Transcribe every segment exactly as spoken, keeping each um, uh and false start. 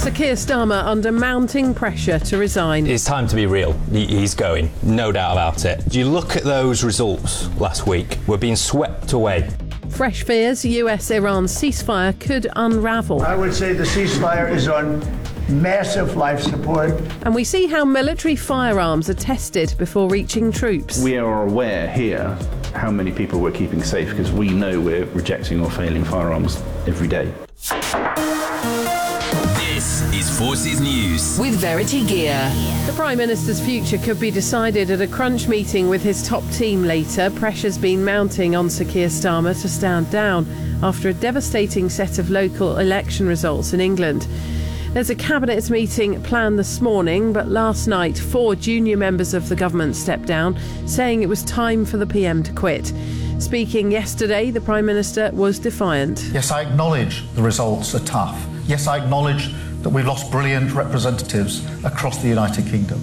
Sir Keir Starmer under mounting pressure to resign. It's time to be real. He's going, no doubt about it. Do you look at those results last week? We're being swept away. Fresh fears U S Iran ceasefire could unravel. I would say the ceasefire is on massive life support. And we see how military firearms are tested before reaching troops. We are aware here how many people we're keeping safe because we know we're rejecting or failing firearms every day. This is Forces News with Verity Gear. The Prime Minister's future could be decided at a crunch meeting with his top team later. Pressure's been mounting on Sir Keir Starmer to stand down after a devastating set of local election results in England. There's a cabinet meeting planned this morning, but last night four junior members of the government stepped down, saying it was time for the P M to quit. Speaking yesterday, the Prime Minister was defiant. Yes, I acknowledge the results are tough. Yes, I acknowledge that we've lost brilliant representatives across the United Kingdom.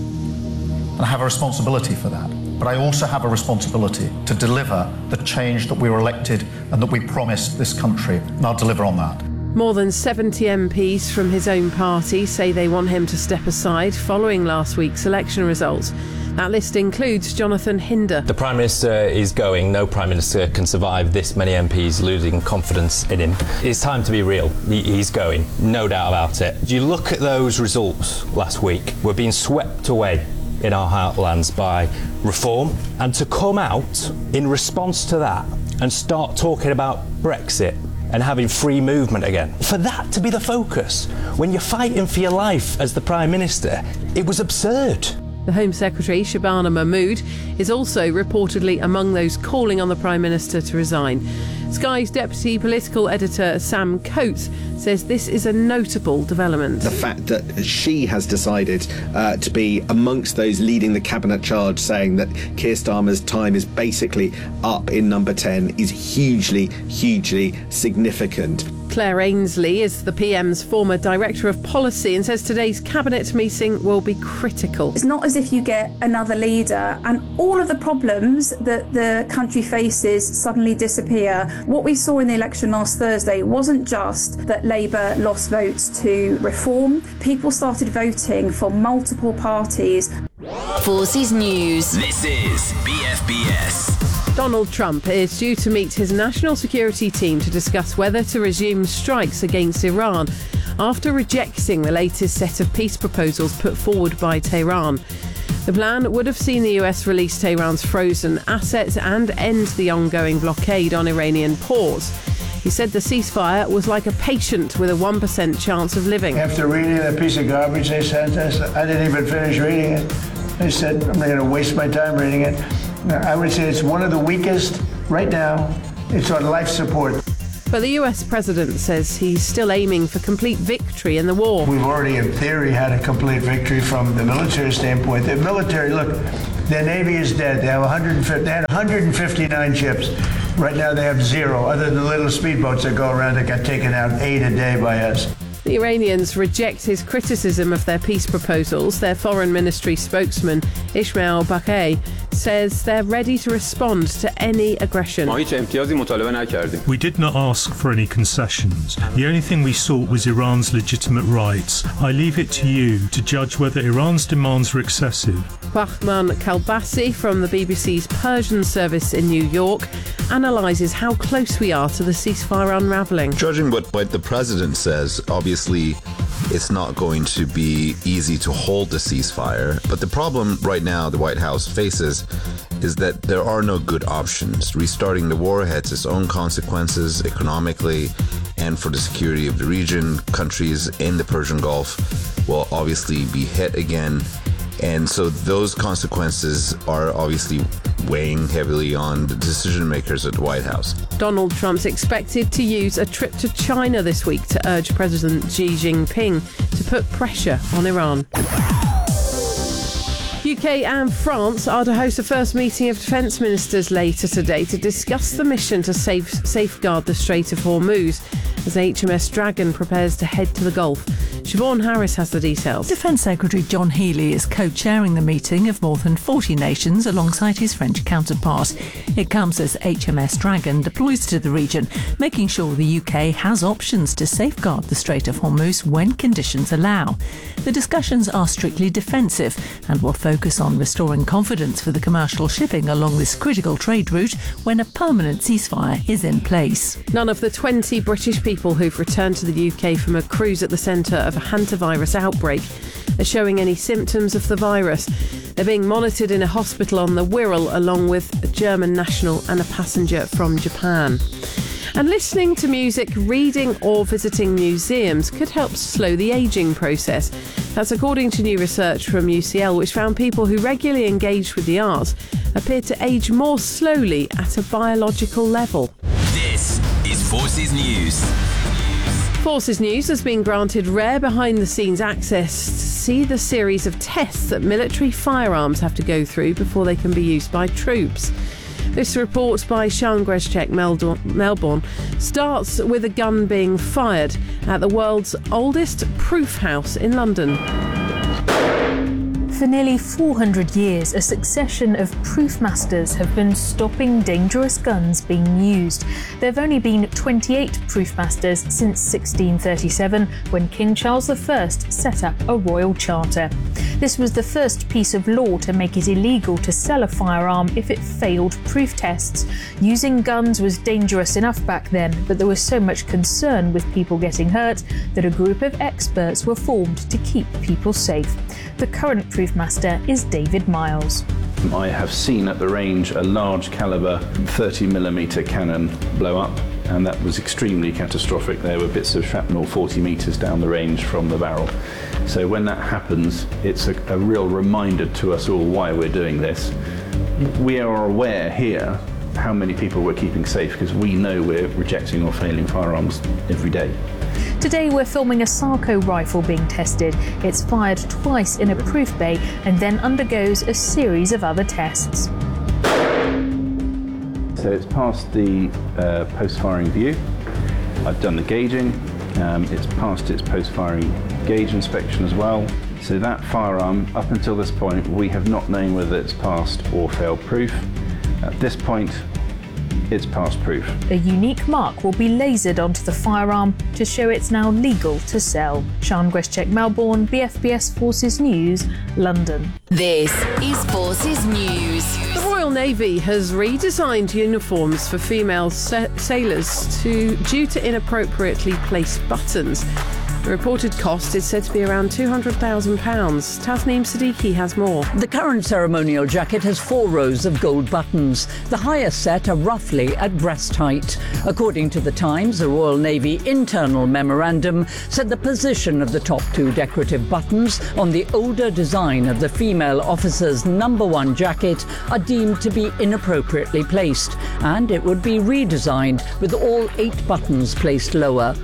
And I have a responsibility for that. But I also have a responsibility to deliver the change that we were elected and that we promised this country, and I'll deliver on that. More than seventy M Ps from his own party say they want him to step aside following last week's election results. That list includes Jonathan Hinder. The Prime Minister is going. No Prime Minister can survive this many M Ps losing confidence in him. It's time to be real. He's going, no doubt about it. Do you look at those results last week? We're being swept away in our heartlands by reform, and to come out in response to that and start talking about Brexit and having free movement again. For that to be the focus, when you're fighting for your life as the Prime Minister, it was absurd. The Home Secretary, Shabana Mahmood, is also reportedly among those calling on the Prime Minister to resign. Sky's deputy political editor, Sam Coates, says this is a notable development. The fact that she has decided uh, to be amongst those leading the cabinet charge, saying that Keir Starmer's time is basically up in number ten, is hugely, hugely significant. Claire Ainsley is the P M's former Director of Policy and says today's cabinet meeting will be critical. It's not as if you get another leader and all of the problems that the country faces suddenly disappear. What we saw in the election last Thursday wasn't just that Labour lost votes to reform. People started voting for multiple parties. Forces News. This is B F B S. Donald Trump is due to meet his national security team to discuss whether to resume strikes against Iran after rejecting the latest set of peace proposals put forward by Tehran. The plan would have seen the U S release Tehran's frozen assets and end the ongoing blockade on Iranian ports. He said the ceasefire was like a patient with a one percent chance of living. After reading that piece of garbage they sent us, I didn't even finish reading it. They said, I'm not going to waste my time reading it. I would say it's one of the weakest right now. It's on life support. But the U S president says he's still aiming for complete victory in the war. We've already, in theory, had a complete victory from the military standpoint. The military, look, their Navy is dead. They have one hundred fifty, they had one hundred fifty-nine ships. Right now they have zero, other than the little speedboats that go around that got taken out eight a day by us. The Iranians reject his criticism of their peace proposals. Their foreign ministry spokesman, Ismail Baqai, says they're ready to respond to any aggression. We did not ask for any concessions. The only thing we sought was Iran's legitimate rights. I leave it to you to judge whether Iran's demands were excessive. Bahman Kalbasi from the B B C's Persian service in New York analyses how close we are to the ceasefire unravelling. Judging what, what the president says, obviously it's not going to be easy to hold the ceasefire. But the problem right now the White House faces is that there are no good options. Restarting the war has its own consequences economically and for the security of the region. Countries in the Persian Gulf will obviously be hit again. And so those consequences are obviously weighing heavily on the decision makers at the White House. Donald Trump's expected to use a trip to China this week to urge President Xi Jinping to put pressure on Iran. U K and France are to host a first meeting of defence ministers later today to discuss the mission to safe, safeguard the Strait of Hormuz as H M S Dragon prepares to head to the Gulf. Siobhan Harris has the details. Defence Secretary John Healey is co-chairing the meeting of more than forty nations alongside his French counterpart. It comes as H M S Dragon deploys to the region, making sure the U K has options to safeguard the Strait of Hormuz when conditions allow. The discussions are strictly defensive and will focus on restoring confidence for the commercial shipping along this critical trade route when a permanent ceasefire is in place. None of the twenty British people who've returned to the U K from a cruise at the centre of a hantavirus outbreak are showing any symptoms of the virus. They're being monitored in a hospital on the Wirral along with a German national and a passenger from Japan. And listening to music, reading or visiting museums could help slow the ageing process. That's according to new research from U C L, which found people who regularly engaged with the arts appeared to age more slowly at a biological level. This is Forces News. Forces News has been granted rare behind-the-scenes access to see the series of tests that military firearms have to go through before they can be used by troops. This report by Sean Greschek Melbourne starts with a gun being fired at the world's oldest proof house in London. For nearly four hundred years, a succession of proof masters have been stopping dangerous guns being used. There have only been twenty-eight proof masters since sixteen thirty-seven, when King Charles the First set up a royal charter. This was the first piece of law to make it illegal to sell a firearm if it failed proof tests. Using guns was dangerous enough back then, but there was so much concern with people getting hurt that a group of experts were formed to keep people safe. The current proof master is David Miles. I have seen at the range a large caliber thirty millimeter cannon blow up, and that was extremely catastrophic. There were bits of shrapnel forty metres down the range from the barrel. So when that happens, it's a, a real reminder to us all why we're doing this. We are aware here how many people we're keeping safe because we know we're rejecting or failing firearms every day. Today we're filming a Sarco rifle being tested. It's fired twice in a proof bay and then undergoes a series of other tests. So it's passed the uh, post-firing view. I've done the gauging. Um, it's passed its post-firing gauge inspection as well. So that firearm, up until this point, we have not known whether it's passed or failed proof. At this point, it's passed proof. A unique mark will be lasered onto the firearm to show it's now legal to sell. Sean Greschek Melbourne, B F B S Forces News, London. This is Forces News. The Royal Navy has redesigned uniforms for female sa- sailors to, due to inappropriately placed buttons. The reported cost is said to be around two hundred thousand pounds. Tasneem Siddiqui has more. The current ceremonial jacket has four rows of gold buttons. The highest set are roughly at breast height. According to the Times, the Royal Navy internal memorandum said the position of the top two decorative buttons on the older design of the female officer's number one jacket are deemed to be inappropriately placed, and it would be redesigned with all eight buttons placed lower.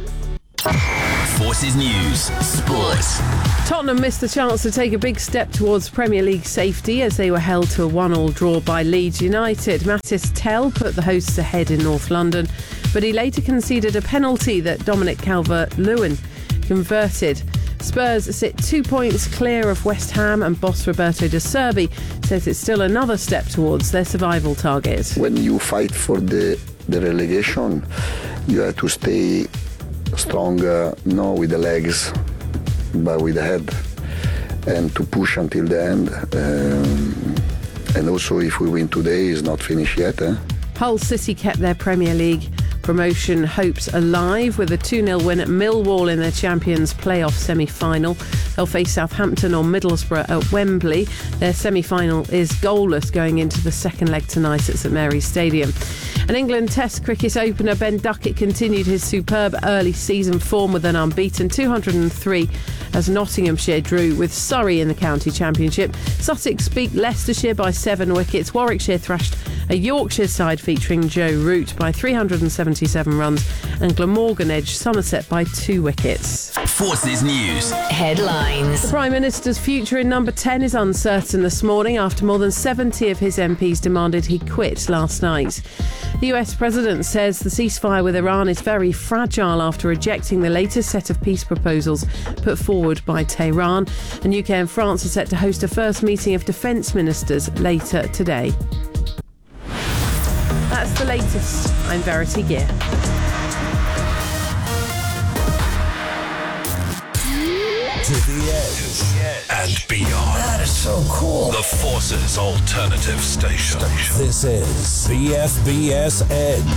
Forces News Sports. Tottenham missed the chance to take a big step towards Premier League safety as they were held to a one-all draw by Leeds United. Mattis Tell put the hosts ahead in North London, but he later conceded a penalty that Dominic Calvert-Lewin converted. Spurs sit two points clear of West Ham, and boss Roberto De Zerbi says it's still another step towards their survival target. When you fight for the, the relegation, you have to stay strong, uh, not with the legs, but with the head, and to push until the end. Um, and also, if we win today, it's not finished yet. Eh? Hull City kept their Premier League promotion hopes alive with a two nil win at Millwall in their Champions playoff semi-final. They'll face Southampton or Middlesbrough at Wembley. Their semi-final is goalless going into the second leg tonight at St Mary's Stadium. And England Test cricket opener Ben Duckett continued his superb early season form with an unbeaten two hundred three as Nottinghamshire drew with Surrey in the county championship. Sussex beat Leicestershire by seven wickets. Warwickshire thrashed A Yorkshire side featuring Joe Root by three hundred seventy-seven runs and Glamorgan edged Somerset by two wickets. Forces News headlines. The Prime Minister's future in number ten is uncertain this morning after more than seventy of his M Ps demanded he quit last night. The U S President says the ceasefire with Iran is very fragile after rejecting the latest set of peace proposals put forward by Tehran. And U K and France are set to host a first meeting of defence ministers later today. That's the latest. I'm Verity Gear. To the edge and beyond. That is so cool. The Forces Alternative Station. This is B F B S Edge.